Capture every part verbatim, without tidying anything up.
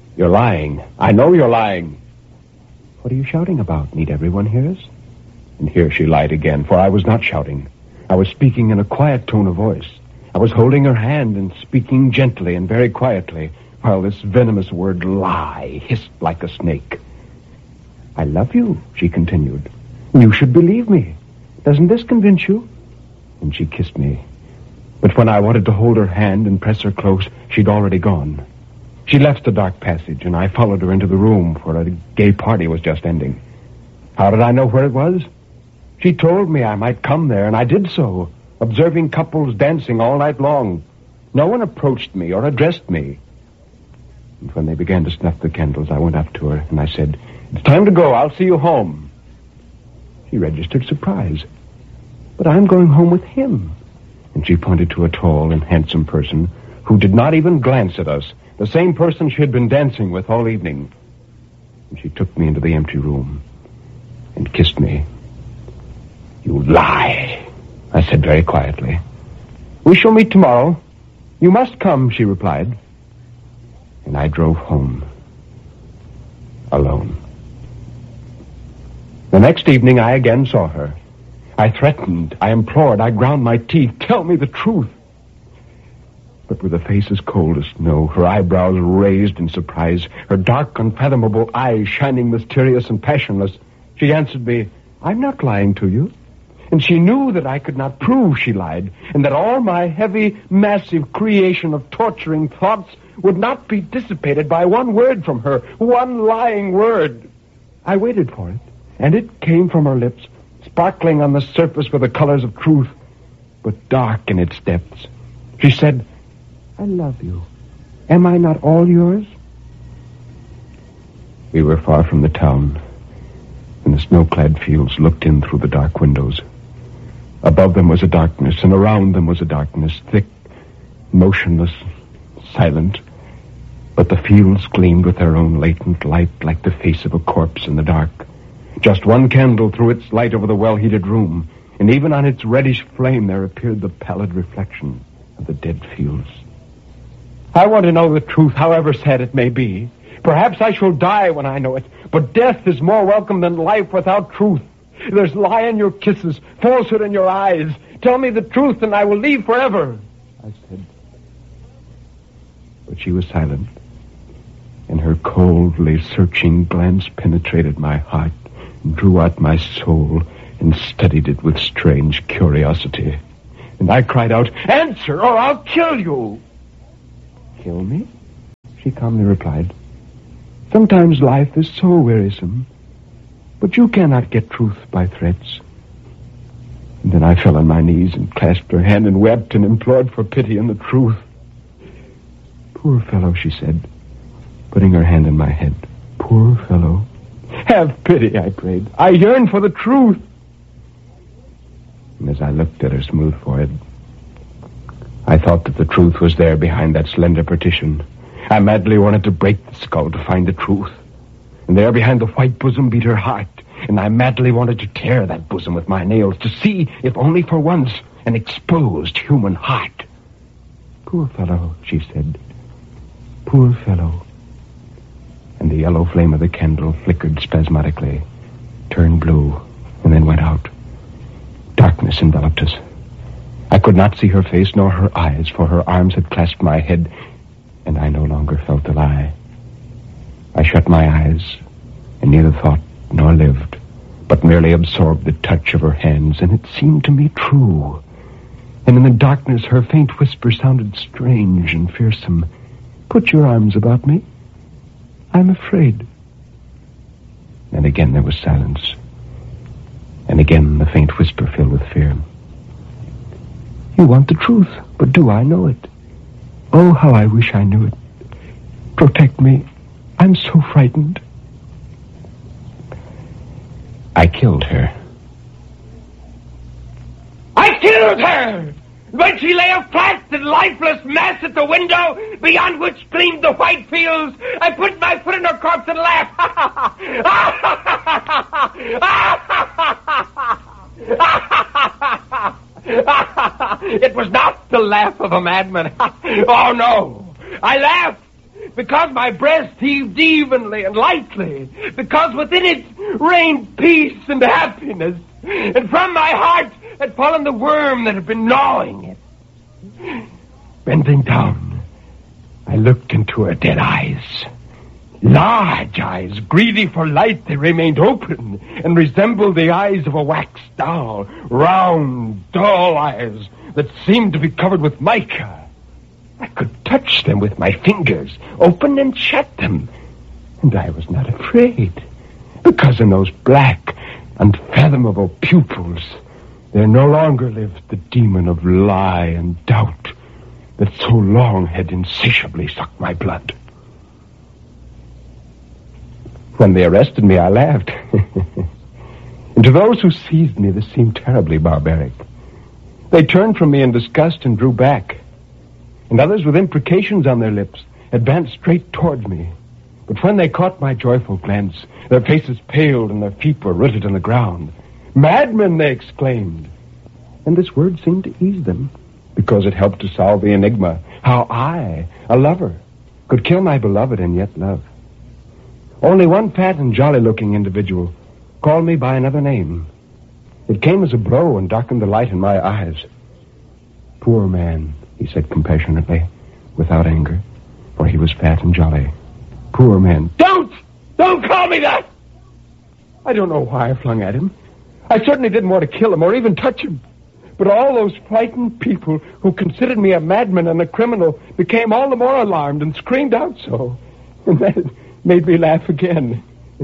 You're lying. I know you're lying. What are you shouting about? Need everyone hear us? And here she lied again, for I was not shouting. I was speaking in a quiet tone of voice. I was holding her hand and speaking gently and very quietly, while this venomous word lie hissed like a snake. I love you, she continued. You should believe me. Doesn't this convince you? And she kissed me. But when I wanted to hold her hand and press her close, she'd already gone. She left the dark passage, and I followed her into the room where a gay party was just ending. How did I know where it was? She told me I might come there, and I did so, observing couples dancing all night long. No one approached me or addressed me. And when they began to snuff the candles, I went up to her, and I said, "It's time to go. I'll see you home." She registered surprise. "But I'm going home with him." And she pointed to a tall and handsome person who did not even glance at us, the same person she had been dancing with all evening. And she took me into the empty room and kissed me. "You lie," I said very quietly. "We shall meet tomorrow. You must come," she replied. And I drove home, alone. The next evening I again saw her. I threatened, I implored, I ground my teeth. "Tell me the truth." But with a face as cold as snow, her eyebrows raised in surprise, her dark, unfathomable eyes shining mysterious and passionless, she answered me, "I'm not lying to you." And she knew that I could not prove she lied, and that all my heavy, massive creation of torturing thoughts would not be dissipated by one word from her, one lying word. I waited for it, and it came from her lips, sparkling on the surface with the colors of truth, but dark in its depths. She said, "I love you. Am I not all yours?" We were far from the town, and the snow-clad fields looked in through the dark windows. Above them was a darkness, and around them was a darkness, thick, motionless, silent. But the fields gleamed with their own latent light like the face of a corpse in the dark. Just one candle threw its light over the well-heated room, and even on its reddish flame there appeared the pallid reflection of the dead fields. I want to know the truth, however sad it may be. Perhaps I shall die when I know it, but death is more welcome than life without truth. There's lie in your kisses, falsehood in your eyes. Tell me the truth, and I will leave forever, I said. But she was silent, and her coldly searching glance penetrated my heart, and drew out my soul, and studied it with strange curiosity. And I cried out, "Answer, or I'll kill you!" "Kill me?" she calmly replied. "Sometimes life is so wearisome, but you cannot get truth by threats." And then I fell on my knees and clasped her hand and wept and implored for pity and the truth. "Poor fellow," she said, putting her hand on my head. "Poor fellow. Have pity," I prayed. "I yearn for the truth." And as I looked at her smooth forehead, I thought that the truth was there behind that slender partition. I madly wanted to break the skull to find the truth. And there behind the white bosom beat her heart, and I madly wanted to tear that bosom with my nails to see, if only for once, an exposed human heart. "Poor fellow," she said. "Poor fellow." And the yellow flame of the candle flickered spasmodically, turned blue, and then went out. Darkness enveloped us. I could not see her face nor her eyes, for her arms had clasped my head, and I no longer felt the lie. I shut my eyes, and neither thought nor lived, but merely absorbed the touch of her hands, and it seemed to me true. And in the darkness, her faint whisper sounded strange and fearsome. "Put your arms about me. I'm afraid." And again there was silence, and again the faint whisper filled with fear. "You want the truth, but do I know it? Oh, how I wish I knew it. Protect me. I'm so frightened." I killed her. I killed her! When she lay a flat and lifeless mass at the window, beyond which gleamed the white fields, I put my foot in her corpse and laughed. It was not the laugh of a madman. Oh, no. I laughed because my breast heaved evenly and lightly, because within it reigned peace and happiness, and from my heart had fallen the worm that had been gnawing it. Bending down, I looked into her dead eyes. Large eyes, greedy for light, they remained open and resembled the eyes of a wax doll. Round, dull eyes that seemed to be covered with mica. I could touch them with my fingers, open and shut them, and I was not afraid, because in those black, unfathomable pupils there no longer lived the demon of lie and doubt that so long had insatiably sucked my blood. When they arrested me, I laughed. And to those who seized me, this seemed terribly barbaric. They turned from me in disgust and drew back. And others, with imprecations on their lips, advanced straight towards me. But when they caught my joyful glance, their faces paled and their feet were rooted in the ground. Madmen, they exclaimed. And this word seemed to ease them, because it helped to solve the enigma, how I, a lover, could kill my beloved and yet love. Only one fat and jolly-looking individual called me by another name. It came as a blow and darkened the light in my eyes. Poor man, he said compassionately, without anger, for he was fat and jolly. Poor man. Don't! Don't call me that! I don't know why I flung at him. I certainly didn't want to kill him or even touch him. But all those frightened people who considered me a madman and a criminal became all the more alarmed and screamed out so. And that made me laugh again.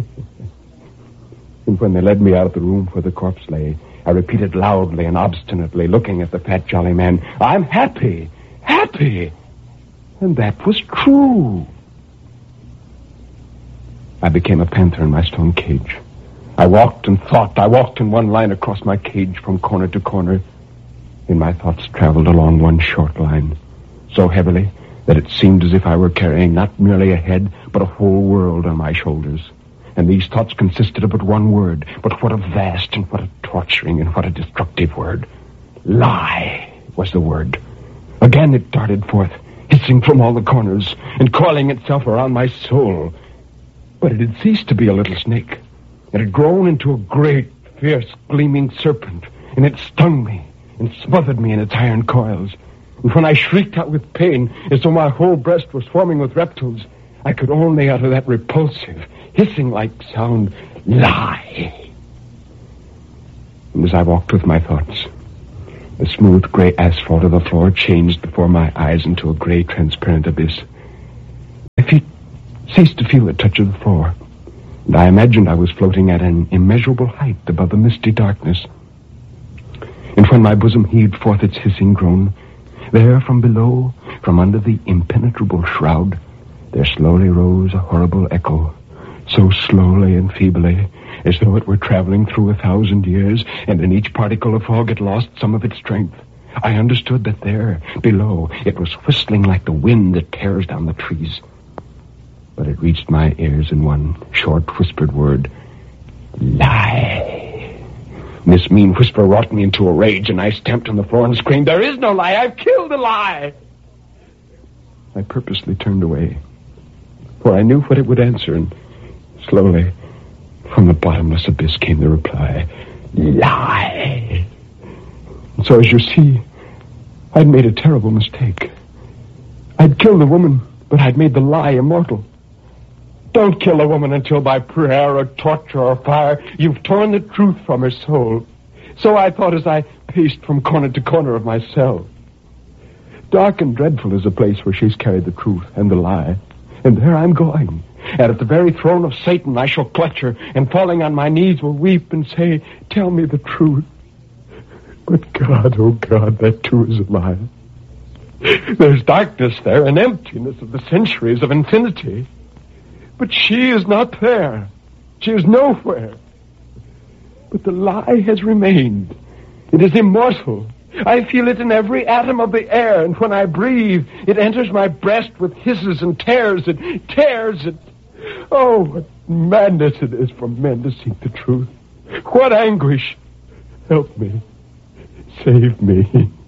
And when they led me out of the room where the corpse lay, I repeated loudly and obstinately, looking at the fat, jolly man, I'm happy, happy. And that was true. I became a panther in my stone cage. I walked and thought. I walked in one line across my cage from corner to corner. And my thoughts traveled along one short line, so heavily that it seemed as if I were carrying not merely a head, but a whole world on my shoulders. And these thoughts consisted of but one word, but what a vast and what a torturing and what a destructive word. Lie was the word. Again it darted forth, hissing from all the corners, and coiling itself around my soul. But it had ceased to be a little snake. It had grown into a great, fierce, gleaming serpent, and it stung me and smothered me in its iron coils. And when I shrieked out with pain, as though my whole breast was swarming with reptiles, I could only utter that repulsive, hissing-like sound, lie. And as I walked with my thoughts, the smooth gray asphalt of the floor changed before my eyes into a gray, transparent abyss. My feet ceased to feel the touch of the floor, and I imagined I was floating at an immeasurable height above the misty darkness. And when my bosom heaved forth its hissing groan, there from below, from under the impenetrable shroud, there slowly rose a horrible echo, so slowly and feebly, as though it were traveling through a thousand years, and in each particle of fog it lost some of its strength. I understood that there, below, it was whistling like the wind that tears down the trees. But it reached my ears in one short, whispered word, lie. This mean whisper wrought me into a rage, and I stamped on the floor and screamed, there is no lie, I've killed a lie. I purposely turned away, for I knew what it would answer, and slowly, from the bottomless abyss came the reply, lie. And so, as you see, I'd made a terrible mistake. I'd killed a woman, but I'd made the lie immortal. Don't kill a woman until by prayer or torture or fire you've torn the truth from her soul. So I thought as I paced from corner to corner of my cell. Dark and dreadful is the place where she's carried the truth and the lie. And there I'm going. And at the very throne of Satan I shall clutch her, and falling on my knees will weep and say, tell me the truth. But God, oh God, that too is a lie. There's darkness there, an emptiness of the centuries of infinity. But she is not there. She is nowhere. But the lie has remained. It is immortal. I feel it in every atom of the air, and when I breathe, it enters my breast with hisses and tears it, tears it. Oh, what madness it is for men to seek the truth. What anguish. Help me. Save me.